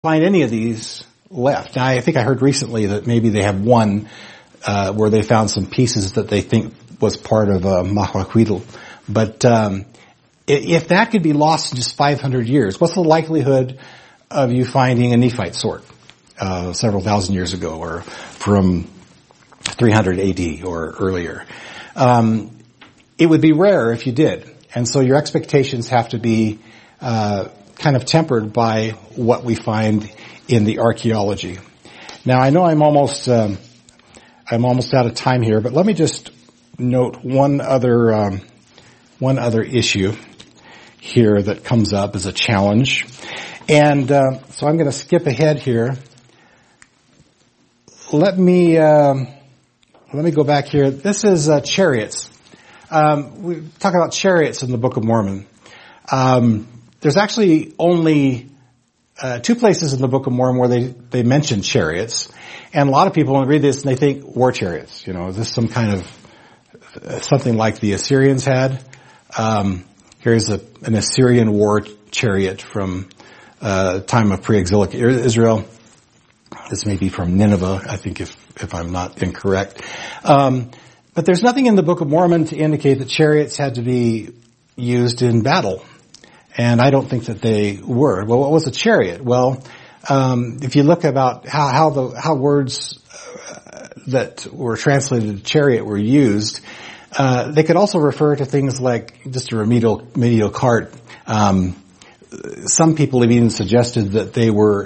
find any of these left. Now, I think I heard recently that maybe they have one where they found some pieces that they think was part of Mahuaquitl. But if that could be lost in just 500 years, what's the likelihood of you finding a Nephite sword several thousand years ago, or from 300 AD or earlier? It would be rare if you did. And so your expectations have to be kind of tempered by what we find in the archaeology. Now, I know I'm almost out of time here, but let me just note one other issue here that comes up as a challenge. And so I'm going to skip ahead here. Let me go back here. This is chariots. We talk about chariots in the Book of Mormon. There's actually only two places in the Book of Mormon where they mention chariots. And a lot of people, when they read this, and they think war chariots. You know, is this some kind of something like the Assyrians had? Here's an Assyrian war chariot from time of pre-exilic Israel. This may be from Nineveh, I think, if I'm not incorrect. But there's nothing in the Book of Mormon to indicate that chariots had to be used in battle. And I don't think that they were. Well, what was a chariot? Well, if you look about how words that were translated to chariot were used, they could also refer to things like just a remedial cart. Some people have even suggested that they were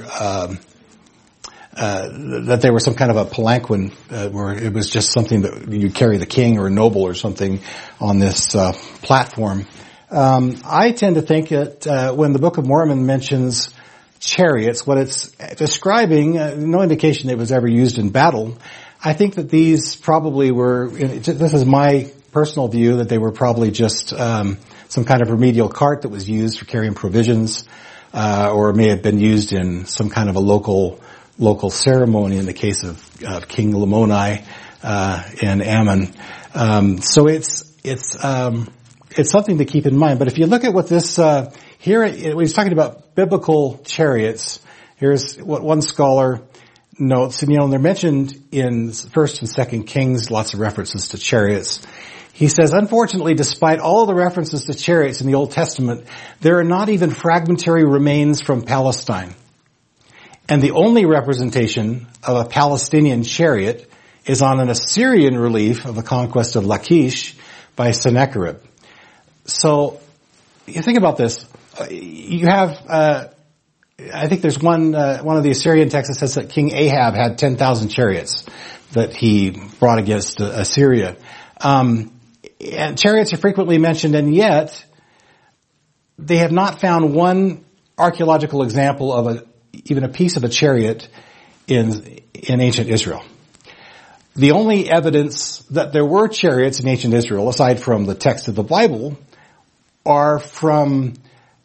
some kind of a palanquin, where it was just something that you carry the king or a noble or something on this platform. I tend to think that when the Book of Mormon mentions chariots, what it's describing, no indication it was ever used in battle. I think that these probably were, this is my personal view, that they were probably just some kind of remedial cart that was used for carrying provisions, or may have been used in some kind of a local ceremony in the case of King Lamoni and Ammon. So it's something to keep in mind. But if you look at what this here, when he's talking about biblical chariots, here's what one scholar notes, and they're mentioned in 1st and 2nd Kings, lots of references to chariots. He says, unfortunately, despite all the references to chariots in the Old Testament, there are not even fragmentary remains from Palestine. And the only representation of a Palestinian chariot is on an Assyrian relief of the conquest of Lachish by Sennacherib. So, you think about this. You have, I think there's one of the Assyrian texts that says that King Ahab had 10,000 chariots that he brought against Assyria. And chariots are frequently mentioned, and yet they have not found one archaeological example of even a piece of a chariot in ancient Israel. The only evidence that there were chariots in ancient Israel, aside from the text of the Bible, are from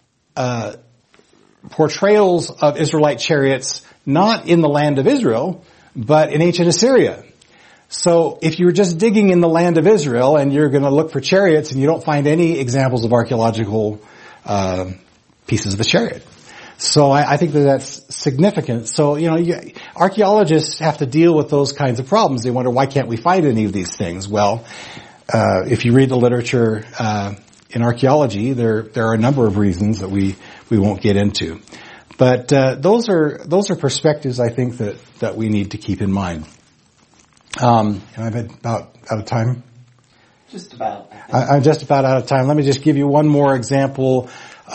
portrayals of Israelite chariots not in the land of Israel, but in ancient Assyria. So if you're just digging in the land of Israel and you're going to look for chariots and you don't find any examples of archaeological pieces of a chariot. So I think that's significant. So, archaeologists have to deal with those kinds of problems. They wonder, why can't we find any of these things? Well, if you read the literature in archaeology, there are a number of reasons that we won't get into. But those are perspectives I think that we need to keep in mind. Am I about out of time? Just about. I'm just about out of time. Let me just give you one more example.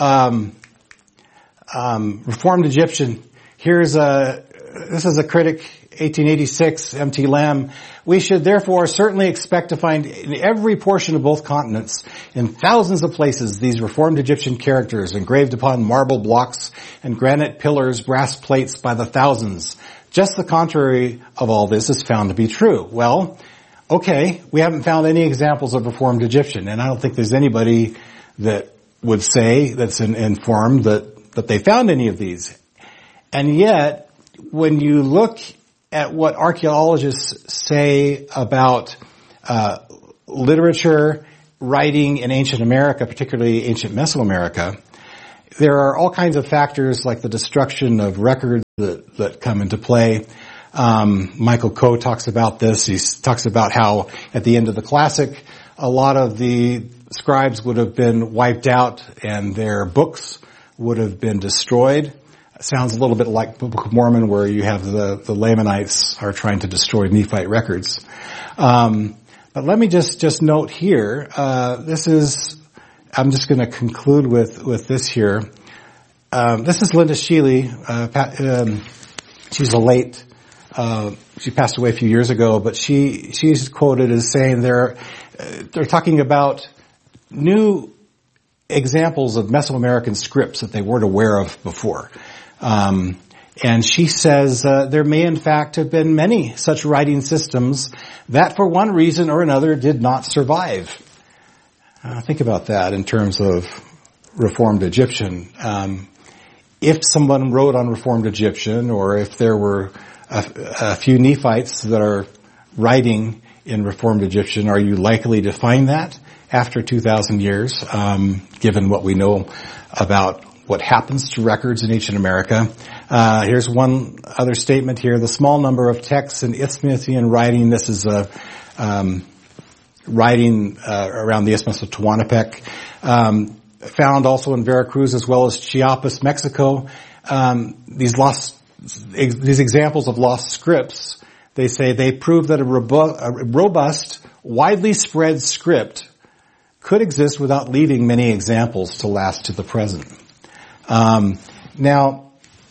Reformed Egyptian. This is a critic, 1886, M.T. Lamb. We should therefore certainly expect to find in every portion of both continents, in thousands of places, these Reformed Egyptian characters engraved upon marble blocks and granite pillars, brass plates by the thousands. Just the contrary of all this is found to be true. Well, okay, we haven't found any examples of Reformed Egyptian, and I don't think there's anybody that would say that's informed that they found any of these. And yet, when you look at what archaeologists say about literature, writing in ancient America, particularly ancient Mesoamerica, there are all kinds of factors like the destruction of records that come into play. Michael Coe talks about this. He talks about how at the end of the Classic, a lot of the scribes would have been wiped out and their books would have been destroyed. It sounds a little bit like the Book of Mormon, where you have the Lamanites are trying to destroy Nephite records. But let me just note here, I'm just going to conclude with this here. This is Linda Sheely. She's she passed away a few years ago, but she's quoted as saying they're talking about new examples of Mesoamerican scripts that they weren't aware of before. And she says there may in fact have been many such writing systems that for one reason or another did not survive. Think about that in terms of Reformed Egyptian. If someone wrote on Reformed Egyptian, or if there were a few Nephites that are writing in Reformed Egyptian, are you likely to find that after 2,000 years, given what we know about what happens to records in ancient America? Here's one other statement here. The small number of texts in Isthmian writing, this is writing around the Isthmus of Tehuantepec, found also in Veracruz as well as Chiapas, Mexico. These examples of lost scripts, they say they prove that a robust, widely spread script could exist without leaving many examples to last to the present. Now,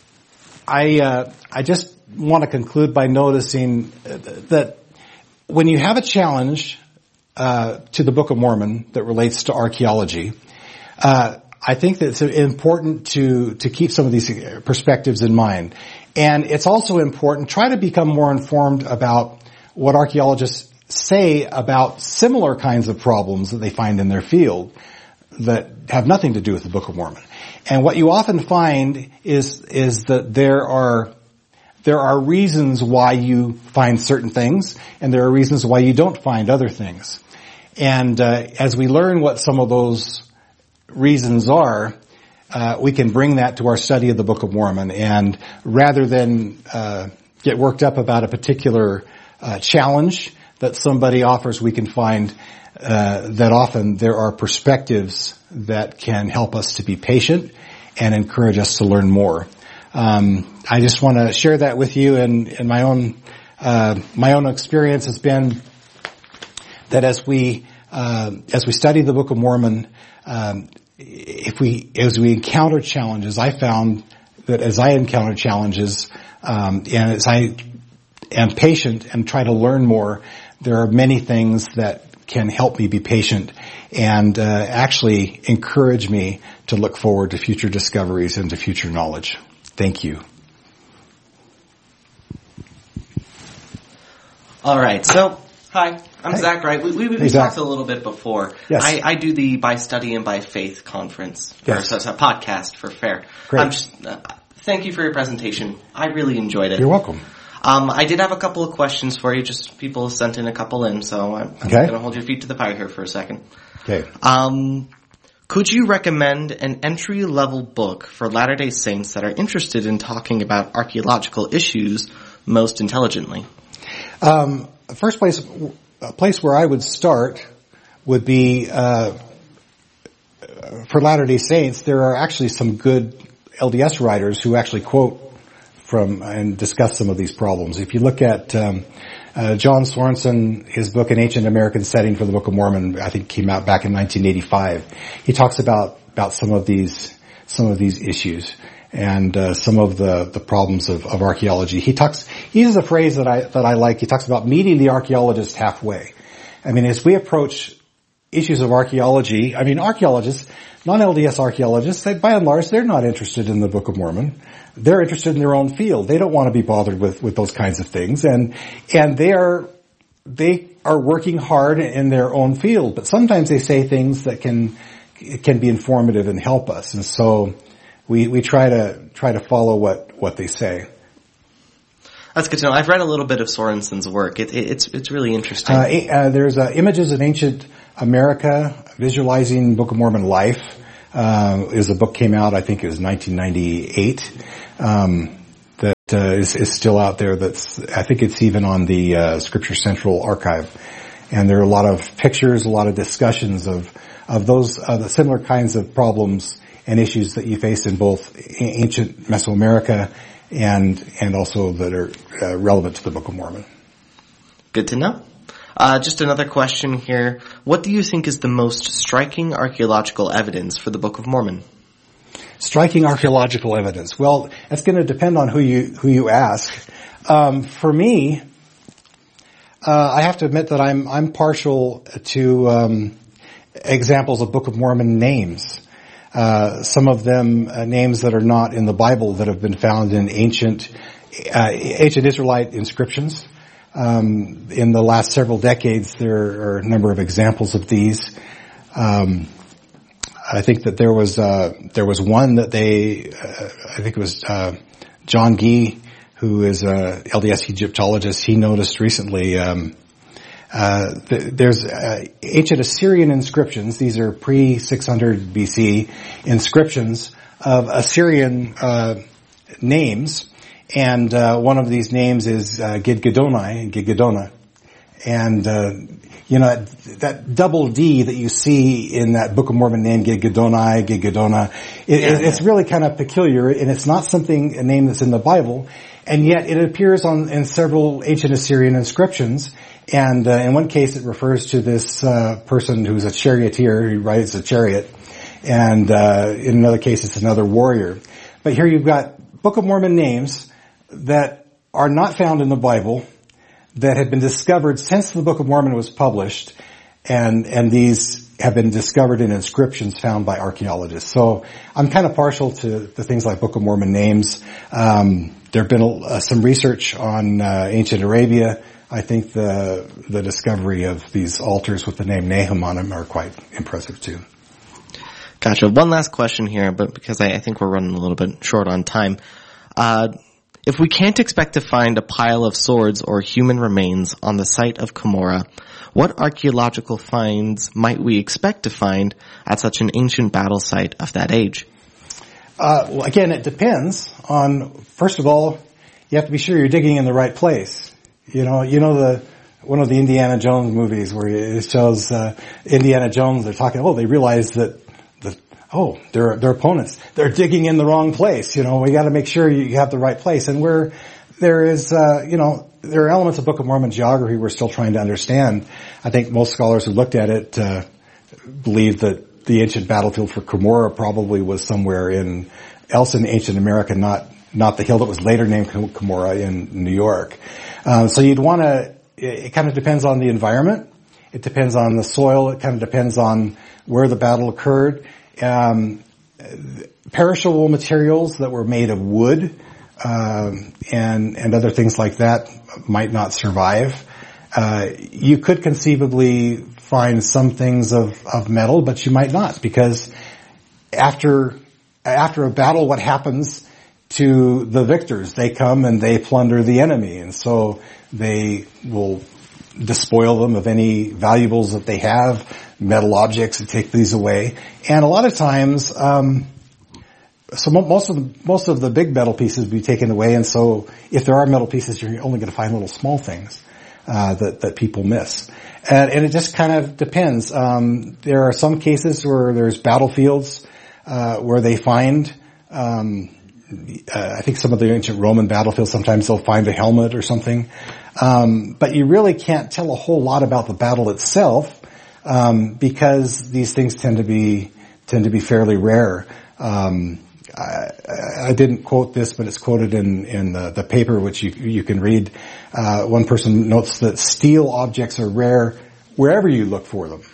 I just want to conclude by noticing that when you have a challenge to the Book of Mormon that relates to archaeology, I think that it's important to keep some of these perspectives in mind. And it's also important, try to become more informed about what archaeologists say about similar kinds of problems that they find in their field that have nothing to do with the Book of Mormon. And what you often find is that there are reasons why you find certain things, and there are reasons why you don't find other things. And as we learn what some of those reasons are, we can bring that to our study of the Book of Mormon. And rather than get worked up about a particular challenge that somebody offers, we can find that often there are perspectives that can help us to be patient and encourage us to learn more. I just want to share that with you, and my own experience has been that as we study the Book of Mormon, as we encounter challenges, I found that as I encounter challenges, and as I am patient and try to learn more, there are many things that can help me be patient and actually encourage me to look forward to future discoveries and to future knowledge. Thank you. All right. So, hi, I'm Zach Wright. We Zach. talked a little bit before. Yes. I do the By Study and By Faith conference. Yes. Or, so it's a podcast for FAIR. Great. Thank you for your presentation. I really enjoyed it. You're welcome. I did have a couple of questions for you. Just people sent in a couple in, so I'm going to hold your feet to the fire here for a second. Okay. Could you recommend an entry-level book for Latter-day Saints that are interested in talking about archaeological issues most intelligently? First place where I would start would be for Latter-day Saints. There are actually some good LDS writers who actually quote from and discuss some of these problems. If you look at John Sorensen, his book, An Ancient American Setting for the Book of Mormon, I think came out back in 1985. He talks about some of these issues and some of the problems of archaeology. He uses a phrase that I like. He talks about meeting the archaeologist halfway. I mean, as we approach issues of archaeology, I mean, archaeologists, non-LDS archaeologists, by and large, they're not interested in the Book of Mormon. They're interested in their own field. They don't want to be bothered with those kinds of things. And they are working hard in their own field, but sometimes they say things that can be informative and help us. And so we try to follow what they say. That's good to know. I've read a little bit of Sorensen's work. It's really interesting. There's Images of Ancient America, Visualizing Book of Mormon Life. is a book came out, I think it was 1998, is still out there. I think it's even on the Scripture Central archive. And there are a lot of pictures, a lot of discussions of those, the similar kinds of problems and issues that you face in both ancient Mesoamerica and also that are relevant to the Book of Mormon. Good to know. Just another question here. What do you think is the most striking archaeological evidence for the Book of Mormon? Striking archaeological evidence. Well, it's going to depend on who you ask. For me, I have to admit that I'm partial to examples of Book of Mormon names. Some of them names that are not in the Bible that have been found in ancient Israelite inscriptions. In the last several decades, there are a number of examples of these. I think that there was one that I think it was John Gee, who is a LDS Egyptologist. He noticed recently there's ancient Assyrian inscriptions. These are pre-600 BC inscriptions of Assyrian names, and one of these names is Gidgiddoni, and that double D that you see in that Book of Mormon name, Gidgiddona, it's really kind of peculiar, and it's not a name that's in the Bible, and yet it appears in several ancient Assyrian inscriptions. And in one case, it refers to this person who's a charioteer who rides a chariot, and in another case, it's another warrior. But here you've got Book of Mormon names that are not found in the Bible, that have been discovered since the Book of Mormon was published, and these have been discovered in inscriptions found by archaeologists. So I'm kind of partial to the things like Book of Mormon names. There have been some research on ancient Arabia. I think the discovery of these altars with the name Nahum on them are quite impressive too. Gotcha. One last question here, but because I think we're running a little bit short on time. If we can't expect to find a pile of swords or human remains on the site of Cumorah, what archaeological finds might we expect to find at such an ancient battle site of that age? Well, again, it depends on, first of all, you have to be sure you're digging in the right place. One of the Indiana Jones movies where it shows Indiana Jones, they're talking, they realize that their opponents, they're digging in the wrong place. We got to make sure you have the right place. And where there is, there are elements of Book of Mormon geography we're still trying to understand. I think most scholars who looked at it believe that the ancient battlefield for Cumorah probably was somewhere else in ancient America, not the hill that was later named Cumorah in New York. So you'd want to, it kind of depends on the environment. It depends on the soil. It kind of depends on where the battle occurred. Perishable materials that were made of wood, and other things like that might not survive. You could conceivably find some things of metal, but you might not, because after a battle, what happens to the victors? They come and they plunder the enemy, and so they will despoil them of any valuables that they have, metal objects, and take these away. And a lot of times, so most of the big metal pieces will be taken away, and so if there are metal pieces, you're only going to find little small things that people miss. And it just kind of depends. There are some cases where there's battlefields where they find I think some of the ancient Roman battlefields, sometimes they'll find a helmet or something. But you really can't tell a whole lot about the battle itself, because these things tend to be fairly rare. I didn't quote this, but it's quoted in the paper, which you can read. One person notes that steel objects are rare wherever you look for them.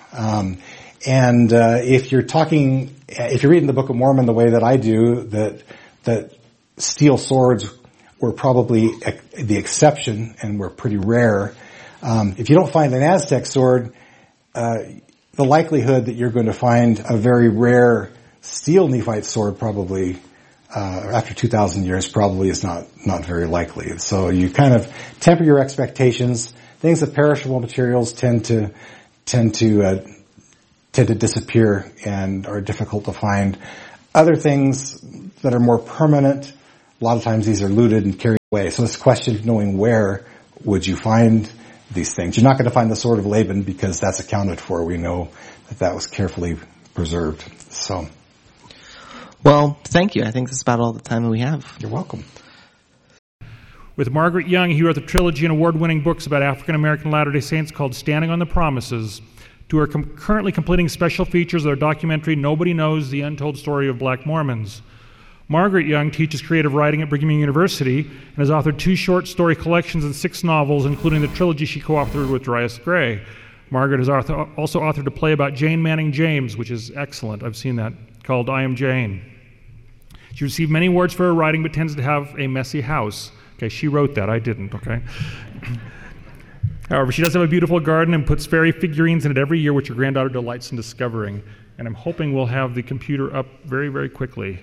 If you're reading the Book of Mormon the way that I do, that steel swords were probably the exception and were pretty rare. If you don't find an Aztec sword, the likelihood that you're going to find a very rare steel Nephite sword probably, after 2,000 years, probably is not very likely. So you kind of temper your expectations. Things of perishable materials tend to tend to disappear and are difficult to find. Other things that are more permanent, a lot of times these are looted and carried away. So it's a question of knowing where would you find these things. You're not going to find the sword of Laban because that's accounted for. We know that was carefully preserved. So, well, thank you. I think that's about all the time that we have. You're welcome. With Margaret Young, he wrote the trilogy and award-winning books about African-American Latter-day Saints called Standing on the Promises. Two are currently completing special features of their documentary, Nobody Knows, The Untold Story of Black Mormons. Margaret Young teaches creative writing at Brigham Young University and has authored 2 short story collections and 6 novels, including the trilogy she co-authored with Darius Gray. Margaret has also authored a play about Jane Manning James, which is excellent. I've seen that, called I Am Jane. She received many awards for her writing, but tends to have a messy house. Okay, she wrote that, I didn't, okay? However, she does have a beautiful garden and puts fairy figurines in it every year, which her granddaughter delights in discovering. And I'm hoping we'll have the computer up very, very quickly.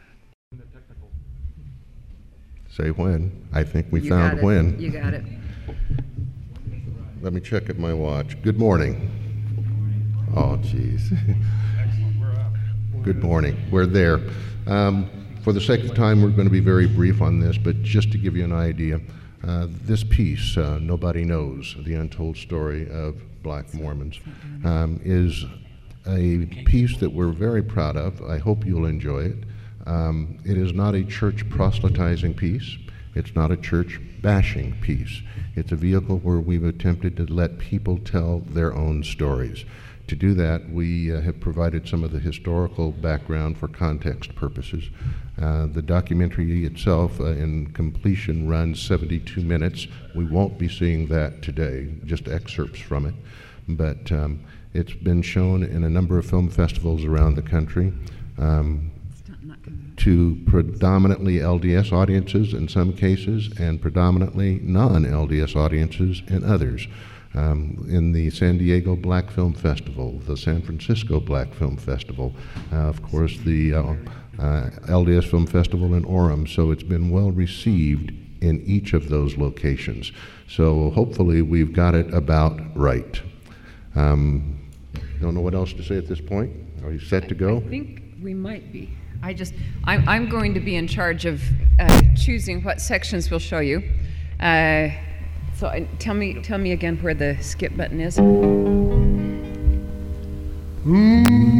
Say when. I think we found when. You got it. Let me check at my watch. Good morning. Oh, geez. Excellent, we're up. Good morning. We're there. For the sake of time, we're going to be very brief on this, but just to give you an idea, this piece, Nobody Knows, The Untold Story of Black Mormons, is a piece that we're very proud of. I hope you'll enjoy it. It is not a church proselytizing piece. It's not a church bashing piece. It's a vehicle where we've attempted to let people tell their own stories. To do that, we have provided some of the historical background for context purposes. The documentary itself, in completion, runs 72 minutes. We won't be seeing that today, just excerpts from it. But it's been shown in a number of film festivals around the country to predominantly LDS audiences in some cases and predominantly non-LDS audiences in others. In the San Diego Black Film Festival, the San Francisco Black Film Festival, of course the LDS Film Festival in Orem, so it's been well received in each of those locations. So hopefully we've got it about right. Don't know what else to say at this point. Are you set to go? I think we might be. I'm going to be in charge of choosing what sections we'll show you. So tell me again where the skip button is.